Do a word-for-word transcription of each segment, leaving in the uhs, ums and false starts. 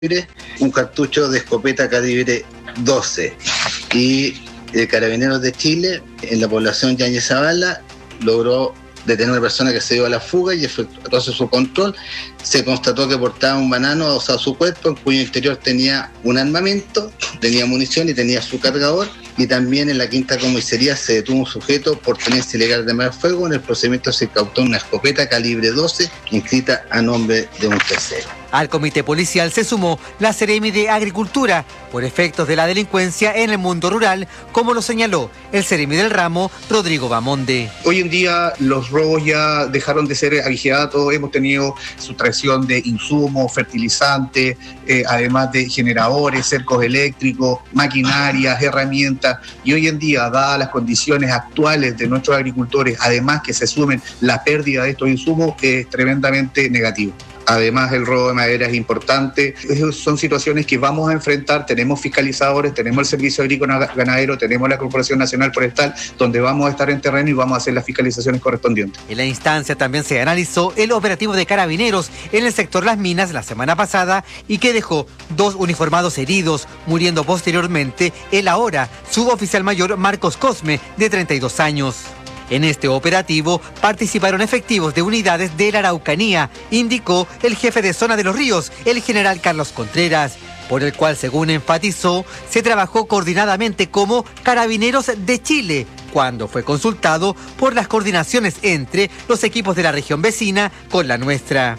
un cartucho de escopeta calibre doce. Y el Carabineros de Chile, en la población Yáñez Zavala, logró detener a una persona que se dio a la fuga y efectuó su control. Se constató que portaba un banano adosado a su cuerpo, en cuyo interior tenía un armamento, tenía munición y tenía su cargador. Y también en la quinta comisaría se detuvo un sujeto por tenencia ilegal de arma de fuego. En el procedimiento se incautó una escopeta calibre doce inscrita a nombre de un tercero. Al comité policial se sumó la Seremi de Agricultura por efectos de la delincuencia en el mundo rural, como lo señaló el Seremi del ramo, Rodrigo Bamonde. Hoy en día los robos ya dejaron de ser abigeatos, hemos tenido sustracción de insumos, fertilizantes, eh, además de generadores, cercos eléctricos, maquinarias, herramientas, y hoy en día, dadas las condiciones actuales de nuestros agricultores, además que se sumen la pérdida de estos insumos, es tremendamente negativo. Además, el robo de madera es importante. Son situaciones que vamos a enfrentar. Tenemos fiscalizadores, tenemos el Servicio Agrícola Ganadero, tenemos la Corporación Nacional Forestal, donde vamos a estar en terreno y vamos a hacer las fiscalizaciones correspondientes. En la instancia también se analizó el operativo de Carabineros en el sector Las Minas la semana pasada y que dejó dos uniformados heridos, muriendo posteriormente el ahora suboficial mayor Marcos Cosme, de treinta y dos años. En este operativo participaron efectivos de unidades de la Araucanía, indicó el jefe de zona de Los Ríos, el general Carlos Contreras, por el cual, según enfatizó, se trabajó coordinadamente como Carabineros de Chile, cuando fue consultado por las coordinaciones entre los equipos de la región vecina con la nuestra.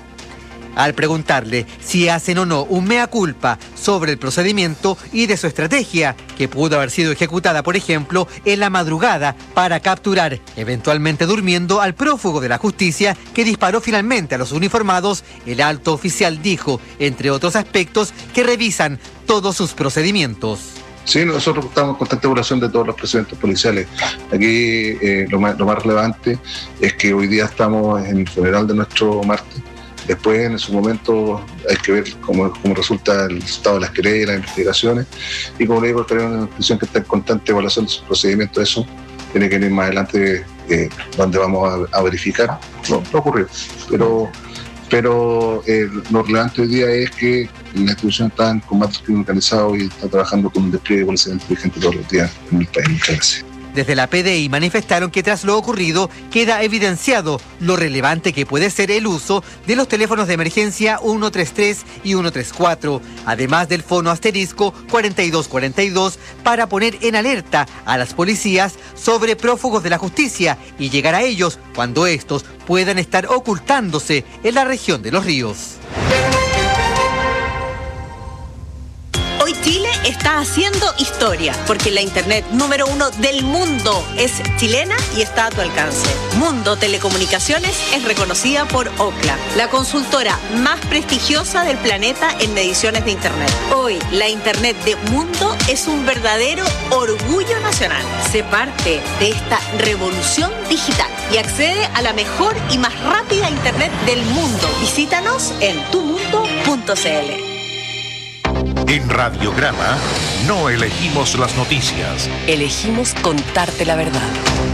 Al preguntarle si hacen o no un mea culpa sobre el procedimiento y de su estrategia, que pudo haber sido ejecutada, por ejemplo, en la madrugada para capturar, eventualmente durmiendo, al prófugo de la justicia que disparó finalmente a los uniformados, el alto oficial dijo, entre otros aspectos, que revisan todos sus procedimientos. Sí, nosotros estamos en constante evaluación de todos los procedimientos policiales. Aquí eh, lo, más, lo más relevante es que hoy día estamos en el funeral de nuestro mártir. Después, en su momento, hay que ver cómo, cómo resulta el resultado de las querellas, las investigaciones. Y como le digo, tenemos una institución que está en constante evaluación de sus procedimientos. Eso tiene que venir más adelante, eh, donde vamos a, a verificar. No, no ocurrió. Pero, pero eh, lo relevante hoy día es que la institución está en combate al crimen organizado y está trabajando con un despliegue policial inteligente todos los días en el país. Muchas gracias. Desde la P D I manifestaron que tras lo ocurrido queda evidenciado lo relevante que puede ser el uso de los teléfonos de emergencia ciento treinta y tres y ciento treinta y cuatro, además del fono asterisco cuarenta y dos cuarenta y dos, para poner en alerta a las policías sobre prófugos de la justicia y llegar a ellos cuando estos puedan estar ocultándose en la región de Los Ríos. Hoy Chile está haciendo historia, porque la internet número uno del mundo es chilena y está a tu alcance. Mundo Telecomunicaciones es reconocida por Ookla, la consultora más prestigiosa del planeta en mediciones de internet. Hoy, la internet de Mundo es un verdadero orgullo nacional. Sé parte de esta revolución digital y accede a la mejor y más rápida internet del mundo. Visítanos en tu mundo punto c l. En Radiograma no elegimos las noticias. Elegimos contarte la verdad.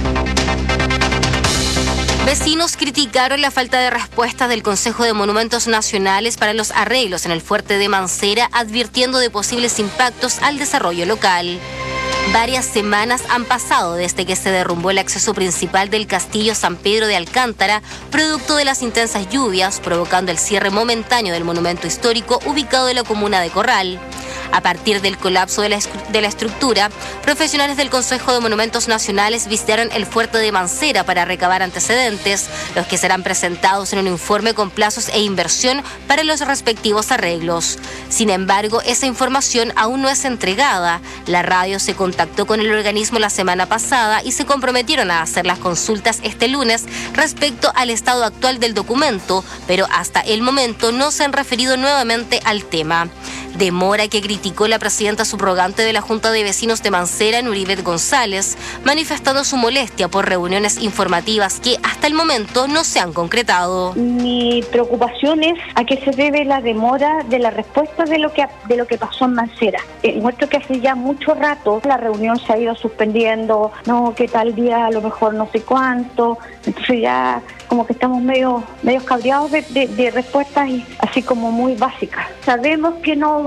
Vecinos criticaron la falta de respuesta del Consejo de Monumentos Nacionales para los arreglos en el fuerte de Mancera, advirtiendo de posibles impactos al desarrollo local. Varias semanas han pasado desde que se derrumbó el acceso principal del Castillo San Pedro de Alcántara, producto de las intensas lluvias, provocando el cierre momentáneo del monumento histórico ubicado en la comuna de Corral. A partir del colapso de la, de la estructura, profesionales del Consejo de Monumentos Nacionales visitaron el fuerte de Mancera para recabar antecedentes, los que serán presentados en un informe con plazos e inversión para los respectivos arreglos. Sin embargo, esa información aún no es entregada. La radio se contactó con el organismo la semana pasada y se comprometieron a hacer las consultas este lunes respecto al estado actual del documento, pero hasta el momento no se han referido nuevamente al tema. Demora que criticó la presidenta subrogante de la Junta de Vecinos de Mancera, Nuribet González, manifestando su molestia por reuniones informativas que hasta el momento no se han concretado. Mi preocupación es a qué se debe la demora de la respuesta de lo que de lo que pasó en Mancera. Encuentro que hace ya mucho rato la reunión se ha ido suspendiendo, no, que tal día a lo mejor no sé cuánto, entonces ya como que estamos medio, medio cabreados de, de, de respuestas así como muy básicas. Sabemos que no